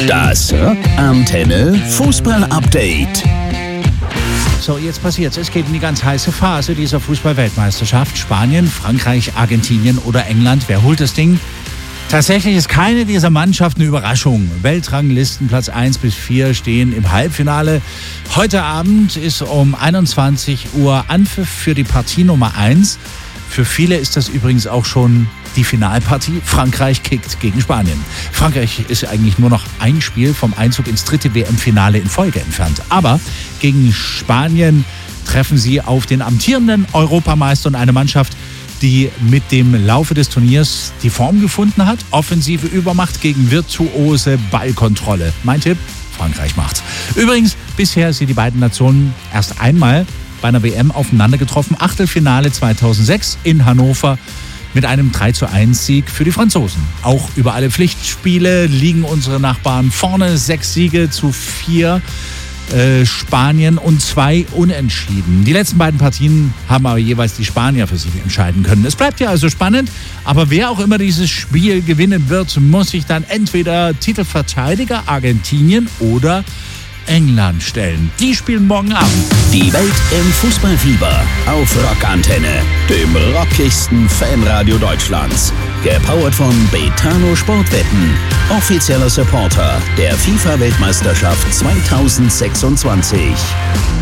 Das Rockantenne Fußball-Update. So, jetzt passiert's. Es geht in die ganz heiße Phase dieser Fußball-Weltmeisterschaft. Spanien, Frankreich, Argentinien oder England. Wer holt das Ding? Tatsächlich ist keine dieser Mannschaften eine Überraschung. Weltranglisten Platz 1 bis 4 stehen im Halbfinale. Heute Abend ist um 21 Uhr Anpfiff für die Partie Nummer 1. Für viele ist das übrigens auch schon die Finalpartie. Frankreich kickt gegen Spanien. Frankreich ist eigentlich nur noch ein Spiel vom Einzug ins dritte WM-Finale in Folge entfernt. Aber gegen Spanien treffen sie auf den amtierenden Europameister und eine Mannschaft, die mit dem Laufe des Turniers die Form gefunden hat. Offensive Übermacht gegen virtuose Ballkontrolle. Mein Tipp, Frankreich macht's. Übrigens, bisher sind die beiden Nationen erst einmal bei einer WM aufeinander getroffen. Achtelfinale 2006 in Hannover mit einem 3:1 für die Franzosen. Auch über alle Pflichtspiele liegen unsere Nachbarn vorne. 6 Siege zu 4 Spanien und 2 Unentschieden. Die letzten beiden Partien haben aber jeweils die Spanier für sich entscheiden können. Es bleibt ja also spannend, aber wer auch immer dieses Spiel gewinnen wird, muss sich dann entweder Titelverteidiger Argentinien oder England stellen. Die spielen morgen Abend. Die Welt im Fußballfieber auf Rockantenne, dem rockigsten Fanradio Deutschlands. Gepowert von Betano Sportwetten, offizieller Supporter der FIFA-Weltmeisterschaft 2026.